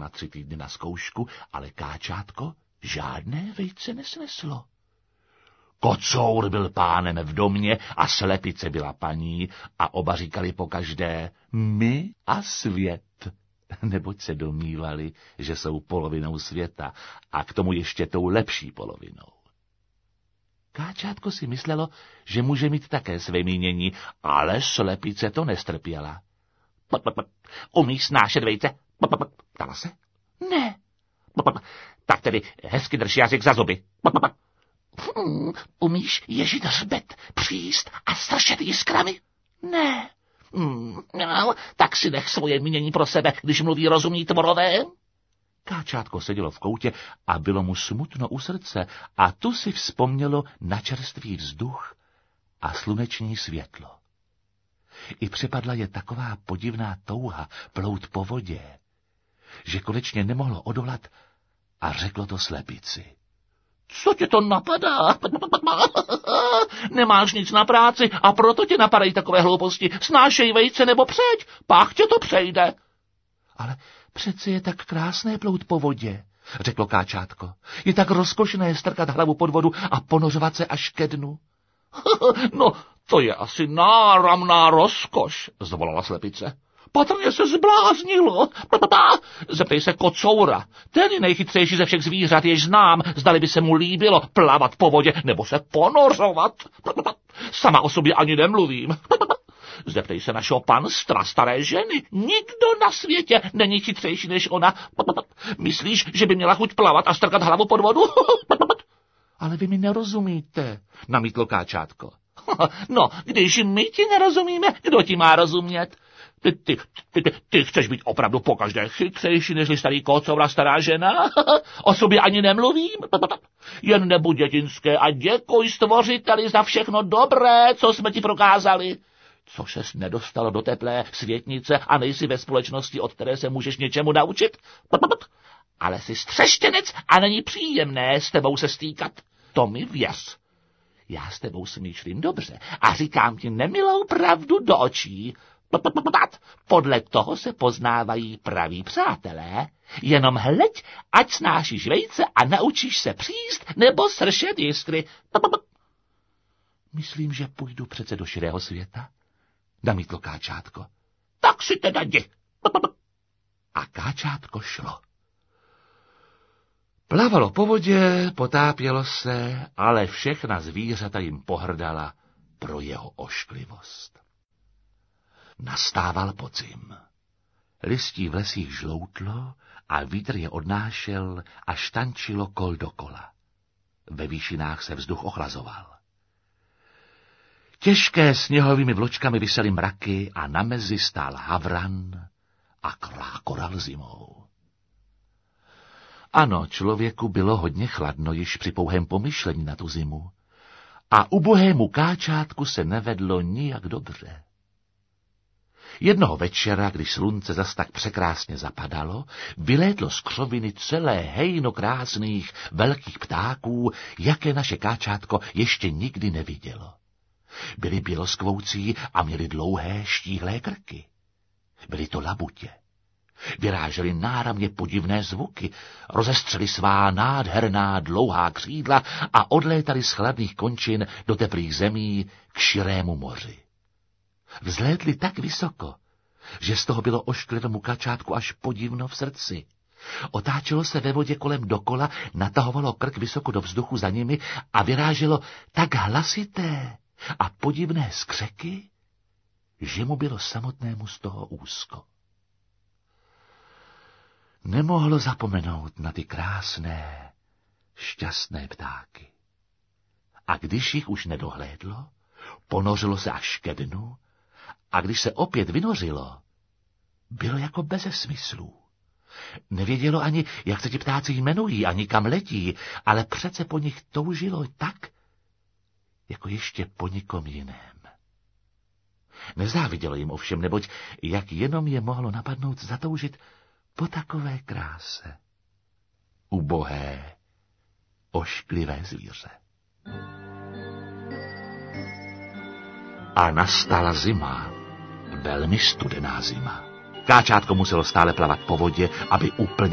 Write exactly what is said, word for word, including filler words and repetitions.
na tři týdny na zkoušku, ale káčátko žádné vejce nesneslo. Kocour byl pánem v domě a slepice byla paní a oba říkali pokaždé my a svět, neboť se domnívali, že jsou polovinou světa a k tomu ještě tou lepší polovinou. Káčátko si myslelo, že může mít také své mínění, ale slepice to nestrpěla. Umíš snášet vejce? Ptala se. Ne. Tak tedy hezky drž jazyk za zuby. Hmm, umíš ježit hřbet, přijíst a stršet jiskrami? Ne. Hmm, no, tak si nech svoje mínění pro sebe, když mluví rozumní tvorové. Káčátko sedělo v koutě a bylo mu smutno u srdce a tu si vzpomnělo na čerstvý vzduch a sluneční světlo. I přepadla je taková podivná touha plout po vodě, že konečně nemohlo odolat a řeklo to slepici. Co tě to napadá? Nemáš nic na práci a proto tě napadají takové hlouposti. Snášej vejce nebo přejď, pak tě to přejde. Ale přece je tak krásné plout po vodě, řeklo káčátko. Je tak rozkošné strkat hlavu pod vodu a ponořovat se až ke dnu. No, to je asi náramná rozkoš, zvolala slepice. Patrně se zbláznilo. Zeptej se kocoura. Ten je nejchytřejší ze všech zvířat, jež znám. Zdali by se mu líbilo plavat po vodě nebo se ponořovat. Sama o sobě ani nemluvím. Zeptej se našeho panstra, staré ženy. Nikdo na světě není chytřejší než ona. Myslíš, že by měla chuť plavat a strkat hlavu pod vodu? Ale vy mi nerozumíte, namítlo káčátko. No, když my ti nerozumíme, kdo ti má rozumět? Ty, ty, ty, ty, ty chceš být opravdu pokaždé chytřejší, nežli starý kocour a stará žena? O sobě ani nemluvím? Jen nebuď dětinské a děkuj stvořiteli za všechno dobré, co jsme ti prokázali. Co ses nedostalo do teplé světnice a nejsi ve společnosti, od které se můžeš něčemu naučit? Ale jsi střeštěnec a není příjemné s tebou se stýkat. To mi věř. Já s tebou smýšlím dobře a říkám ti nemilou pravdu do očí. Podle toho se poznávají praví přátelé. Jenom hleď, ať snášíš vejce a naučíš se příst nebo sršet jiskry. Myslím, že půjdu přece do širého světa, namítlo káčátko. Tak si teda jdi. A káčátko šlo. Plavalo po vodě, potápělo se, ale všechna zvířata jim pohrdala pro jeho ošklivost. Nastával podzim. Listí v lesích žloutlo a vítr je odnášel až tančilo kol dokola. Ve výšinách se vzduch ochlazoval. Těžké sněhovými vločkami visely mraky a na mezi stál havran a krákoral zimou. Ano, člověku bylo hodně chladno již při pouhém pomyšlení na tu zimu a ubohému káčátku se nevedlo nijak dobře. Jednoho večera, když slunce zas tak překrásně zapadalo, vylétlo z křoviny celé hejno krásných velkých ptáků, jaké naše káčátko ještě nikdy nevidělo. Byli běloskvoucí a měli dlouhé štíhlé krky. Byly to labutě. Vyrážely náramně podivné zvuky, rozestřeli svá nádherná dlouhá křídla a odlétali z chladných končin do teplých zemí k širému moři. Vzlétli tak vysoko, že z toho bylo ošklivému kačátku až podivno v srdci. Otáčelo se ve vodě kolem dokola, natahovalo krk vysoko do vzduchu za nimi a vyráželo tak hlasité a podivné skřeky, že mu bylo samotnému z toho úzko. Nemohlo zapomenout na ty krásné, šťastné ptáky. A když jich už nedohlédlo, ponořilo se až ke dnu, a když se opět vynořilo, bylo jako beze smyslů. Nevědělo ani, jak se ti ptáci jmenují, ani kam letí, ale přece po nich toužilo tak, jako ještě po nikom jiném. Nezávidělo jim ovšem, neboť jak jenom je mohlo napadnout zatoužit po takové kráse. Ubohé, ošklivé zvíře. A nastala zima, velmi studená zima. Káčátko muselo stále plavat po vodě, aby úplně